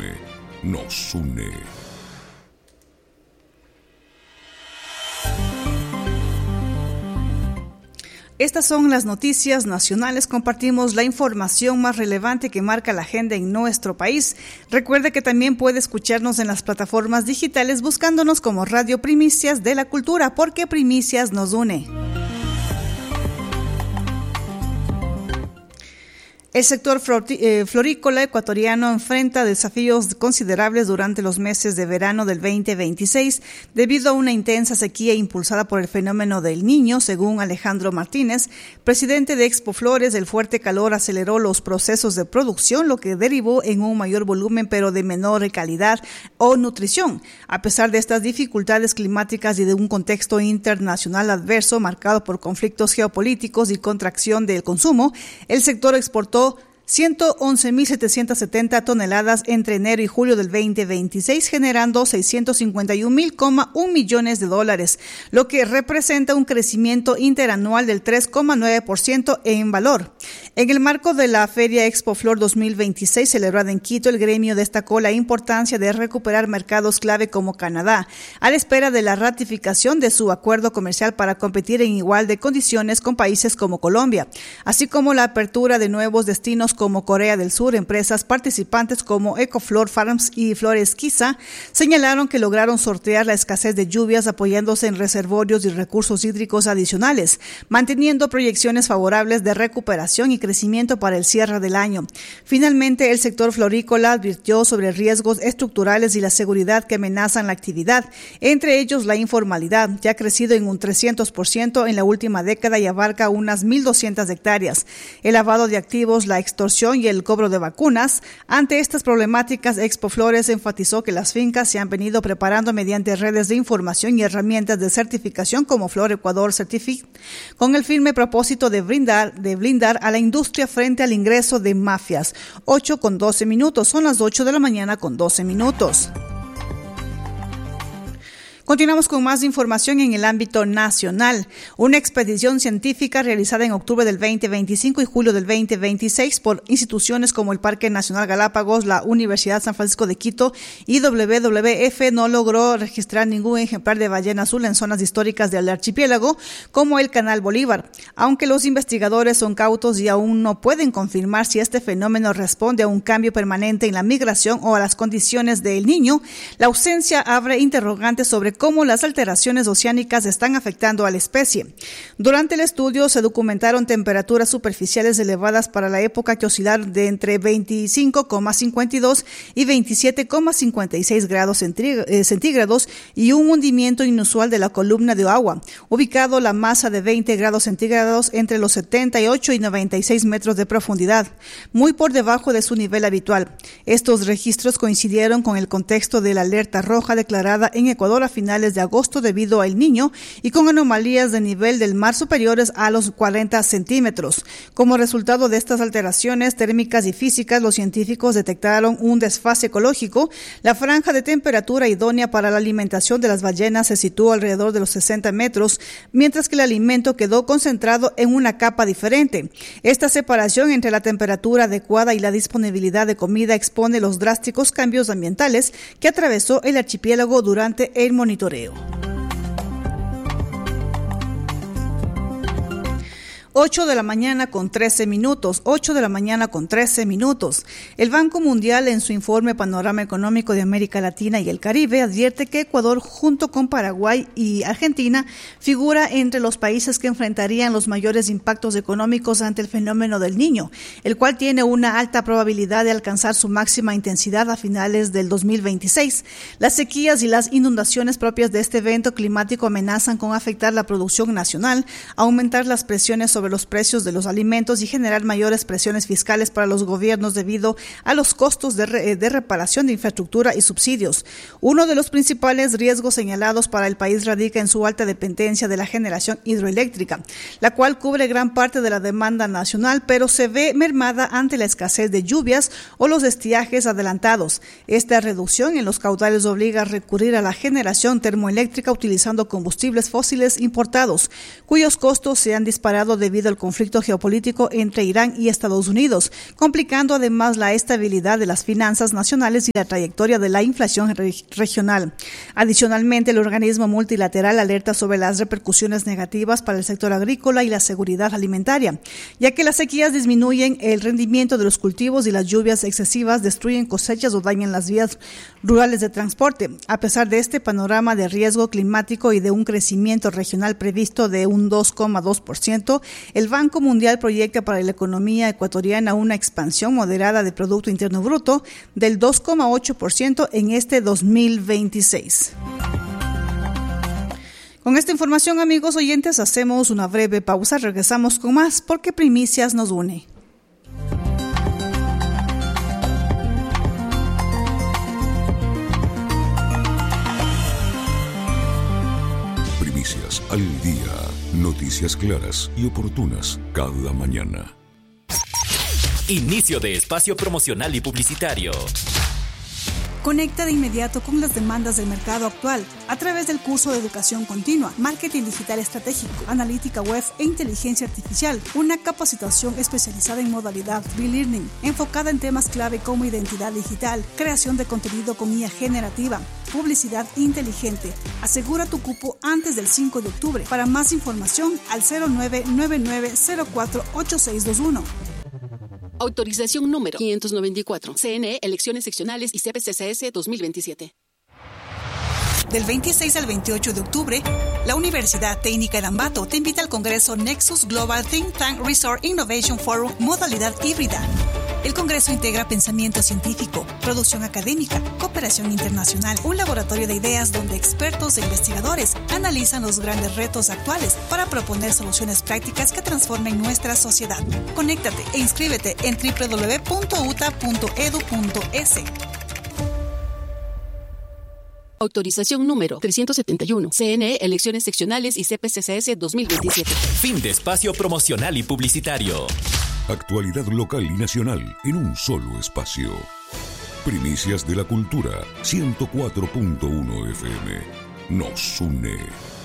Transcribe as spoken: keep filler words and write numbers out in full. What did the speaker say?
nos une. Estas son las noticias nacionales. Compartimos la información más relevante que marca la agenda en nuestro país. Recuerde que también puede escucharnos en las plataformas digitales buscándonos como Radio Primicias de la Cultura, porque Primicias nos une. El sector florícola ecuatoriano enfrenta desafíos considerables durante los meses de verano del veinte veintiséis debido a una intensa sequía impulsada por el fenómeno del Niño, según Alejandro Martínez, presidente de Expoflores. El fuerte calor aceleró los procesos de producción, lo que derivó en un mayor volumen pero de menor calidad o nutrición. A pesar de estas dificultades climáticas y de un contexto internacional adverso marcado por conflictos geopolíticos y contracción del consumo, el sector exportó ciento once mil setecientas setenta toneladas entre enero y julio del veinte veintiséis, generando seiscientos cincuenta y un mil coma uno millones de dólares, lo que representa un crecimiento interanual del tres coma nueve por ciento en valor. En el marco de la Feria Expoflor dos mil veintiséis celebrada en Quito, el gremio destacó la importancia de recuperar mercados clave como Canadá, a la espera de la ratificación de su acuerdo comercial para competir en igual de condiciones con países como Colombia, así como la apertura de nuevos destinos como Corea del Sur. Empresas participantes como Ecoflor Farms y Flores Quiza señalaron que lograron sortear la escasez de lluvias apoyándose en reservorios y recursos hídricos adicionales, manteniendo proyecciones favorables de recuperación y crecimiento para el cierre del año. Finalmente, el sector florícola advirtió sobre riesgos estructurales y la seguridad que amenazan la actividad, entre ellos la informalidad, que ha crecido en un trescientos por ciento en la última década y abarca unas mil doscientas hectáreas. El lavado de activos, la extorsión y el cobro de vacunas. Ante estas problemáticas, Expoflores enfatizó que las fincas se han venido preparando mediante redes de información y herramientas de certificación como Flor Ecuador Certific, con el firme propósito de brindar, de blindar a la industria frente al ingreso de mafias. ocho con doce minutos, son las ocho de la mañana con doce minutos. Continuamos con más información en el ámbito nacional. Una expedición científica realizada en octubre del veinte veinticinco y julio del veinte veintiséis por instituciones como el Parque Nacional Galápagos, la Universidad San Francisco de Quito y W W F no logró registrar ningún ejemplar de ballena azul en zonas históricas del archipiélago, como el Canal Bolívar. Aunque los investigadores son cautos y aún no pueden confirmar si este fenómeno responde a un cambio permanente en la migración o a las condiciones del Niño, la ausencia abre interrogantes sobre cómo las alteraciones oceánicas están afectando a la especie. Durante el estudio se documentaron temperaturas superficiales elevadas para la época que oscilaron de entre veinticinco coma cincuenta y dos y veintisiete coma cincuenta y seis grados centígrados y un hundimiento inusual de la columna de agua, ubicado la masa de veinte grados centígrados entre los setenta y ocho y noventa y seis metros de profundidad, muy por debajo de su nivel habitual. Estos registros coincidieron con el contexto de la alerta roja declarada en Ecuador a finales de agosto debido al Niño y con anomalías de nivel del mar superiores a los cuarenta centímetros. Como resultado de estas alteraciones térmicas y físicas, los científicos detectaron un desfase ecológico. La franja de temperatura idónea para la alimentación de las ballenas se situó alrededor de los sesenta metros, mientras que el alimento quedó concentrado en una capa diferente. Esta separación entre la temperatura adecuada y la disponibilidad de comida expone los drásticos cambios ambientales que atravesó el archipiélago durante el monitoreo. ocho de la mañana con trece minutos, ocho de la mañana con trece minutos. El Banco Mundial, en su informe Panorama Económico de América Latina y el Caribe, advierte que Ecuador, junto con Paraguay y Argentina, figura entre los países que enfrentarían los mayores impactos económicos ante el fenómeno del Niño, el cual tiene una alta probabilidad de alcanzar su máxima intensidad a finales del dos mil veintiséis. Las sequías y las inundaciones propias de este evento climático amenazan con afectar la producción nacional, aumentar las presiones sobre sobre los precios de los alimentos y generar mayores presiones fiscales para los gobiernos debido a los costos de, re, de reparación de infraestructura y subsidios. Uno de los principales riesgos señalados para el país radica en su alta dependencia de la generación hidroeléctrica, la cual cubre gran parte de la demanda nacional, pero se ve mermada ante la escasez de lluvias o los estiajes adelantados. Esta reducción en los caudales obliga a recurrir a la generación termoeléctrica utilizando combustibles fósiles importados, cuyos costos se han disparado debido debido al conflicto geopolítico entre Irán y Estados Unidos, complicando además la estabilidad de las finanzas nacionales y la trayectoria de la inflación re- regional. Adicionalmente, el organismo multilateral alerta sobre las repercusiones negativas para el sector agrícola y la seguridad alimentaria, ya que las sequías disminuyen el rendimiento de los cultivos y las lluvias excesivas destruyen cosechas o dañan las vías rurales de transporte. A pesar de este panorama de riesgo climático y de un crecimiento regional previsto de un dos coma dos por ciento, el Banco Mundial proyecta para la economía ecuatoriana una expansión moderada de Producto Interno Bruto del dos coma ocho por ciento en este dos mil veintiséis. Con esta información, amigos oyentes, hacemos una breve pausa. Regresamos con más porque Primicias nos une. Primicias al día. Noticias claras y oportunas cada mañana. Inicio de espacio promocional y publicitario. Conecta de inmediato con las demandas del mercado actual a través del curso de educación continua, marketing digital estratégico, analítica web e inteligencia artificial, una capacitación especializada en modalidad B-Learning, enfocada en temas clave como identidad digital, creación de contenido con I A generativa, publicidad inteligente. Asegura tu cupo antes del cinco de octubre. Para más información, al cero nueve nueve nueve cero cuatro ocho seis dos uno. Autorización número quinientos noventa y cuatro. C N E, Elecciones Seccionales y C P C C S dos mil veintisiete. Del veintiséis al veintiocho de octubre, la Universidad Técnica de Ambato te invita al Congreso Nexus Global Think Tank Resort Innovation Forum modalidad híbrida. El Congreso integra pensamiento científico, producción académica, cooperación internacional, un laboratorio de ideas donde expertos e investigadores analizan los grandes retos actuales para proponer soluciones prácticas que transformen nuestra sociedad. Conéctate e inscríbete en doble u doble u doble u punto u t a punto e d u punto es. Autorización número trescientos setenta y uno. C N E, Elecciones Seccionales y C P C C S dos mil veintisiete. Fin de espacio promocional y publicitario. Actualidad local y nacional en un solo espacio. Primicias de la Cultura, ciento cuatro punto uno F M. Nos une.